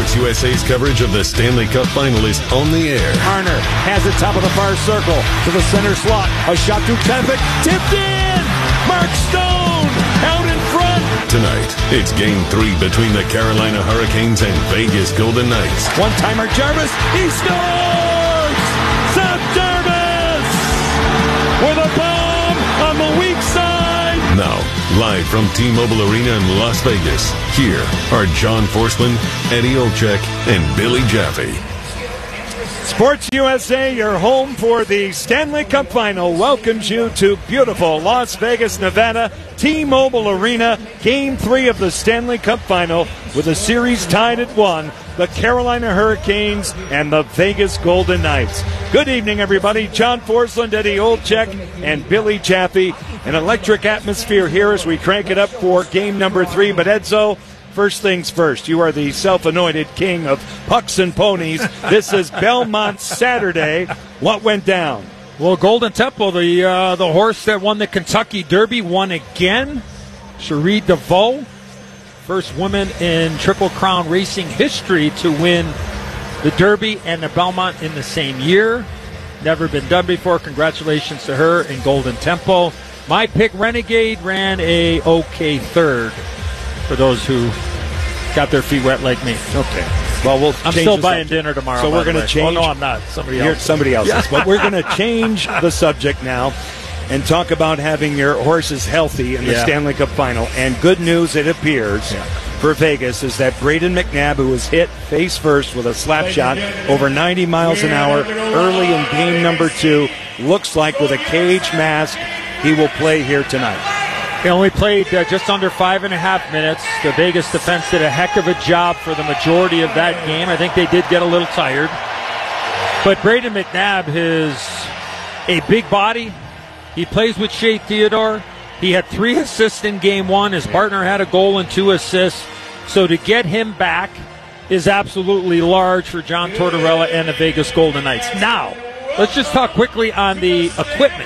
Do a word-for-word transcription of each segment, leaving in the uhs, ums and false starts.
Sports U S A's coverage of the Stanley Cup Final is on the air. Marner has it top of the far circle to the center slot. A shot through traffic, tipped in! Mark Stone out in front! Tonight, it's Game three between the Carolina Hurricanes and Vegas Golden Knights. One-timer Jarvis, he scores! Seth Jarvis with a bomb on the weak side! Now, live from T-Mobile Arena in Las Vegas, here are John Forslund, Eddie Olczyk, and Billy Jaffe. Sports U S A, your home for the Stanley Cup Final, welcomes you to beautiful Las Vegas, Nevada, T-Mobile Arena, Game three of the Stanley Cup Final, with a series tied at one, the Carolina Hurricanes and the Vegas Golden Knights. Good evening, everybody. John Forslund, Eddie Olczyk, and Billy Jaffe. An electric atmosphere here as we crank it up for game number three. But Edzo, first things first, you are the self-anointed king of pucks and ponies. This is Belmont Saturday. What went down? Well, Golden Temple, the uh, the horse that won the Kentucky Derby, won again. Cherie DeVaux, first woman in Triple Crown racing history to win the Derby and the Belmont in the same year. Never been done before. Congratulations to her and Golden Temple. My pick, Renegade, ran a okay third for those who got their feet wet like me. Okay. Well, we'll I'm still buying dinner tomorrow. So we're going to change. Oh, no, I'm not. Somebody else. Somebody else's. Yeah. But we're going to change the subject now and talk about having your horses healthy in the yeah. Stanley Cup Final. And good news, it appears, yeah. for Vegas is that Braden McNabb, who was hit face first with a slap shot over ninety miles an hour early in game number two, looks like with a cage mask, he will play here tonight. He only played uh, just under five and a half minutes. The Vegas defense did a heck of a job for the majority of that game. I think they did get a little tired. But Braden McNabb is a big body. He plays with Shea Theodore. He had three assists in game one. His partner had a goal and two assists. So to get him back is absolutely large for John Tortorella and the Vegas Golden Knights. Now, let's just talk quickly on the equipment.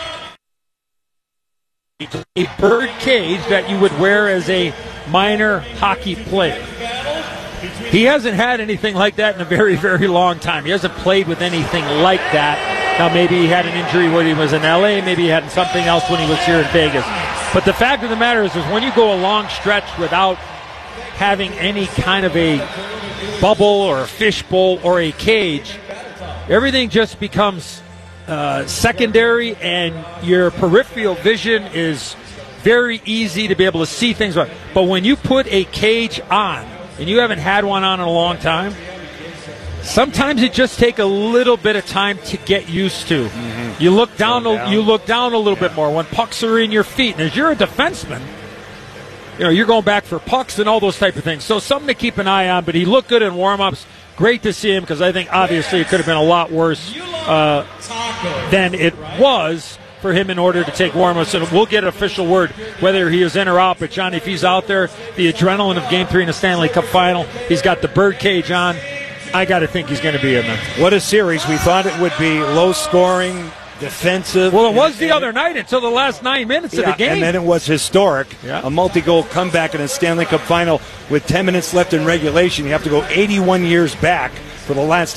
A bird cage that you would wear as a minor hockey player. He hasn't had anything like that in a very, very long time. He hasn't played with anything like that. Now, maybe he had an injury when he was in L A. Maybe he had something else when he was here in Vegas. But the fact of the matter is, is when you go a long stretch without having any kind of a bubble or a fishbowl or a cage, everything just becomes Uh, secondary, and your peripheral vision is very easy to be able to see things. But when you put a cage on, and you haven't had one on in a long time, sometimes it just takes a little bit of time to get used to. Mm-hmm. You look down, down, you look down a little yeah. bit more when pucks are in your feet. And as you're a defenseman, you know you're going back for pucks and all those type of things. So something to keep an eye on. But he looked good in warm-ups. Great to see him, because I think obviously it could have been a lot worse uh, than it was for him in order to take warm-ups. And we'll get an official word whether he is in or out. But, Johnny, if he's out there, the adrenaline of Game three in the Stanley Cup Final, he's got the bird cage on. I got to think he's going to be in there. What a series. We thought it would be low-scoring, defensive. Well, it was the other night until the last nine minutes yeah, of the game. And then it was historic. Yeah. A multi-goal comeback in a Stanley Cup Final with ten minutes left in regulation. You have to go eighty-one years back for the last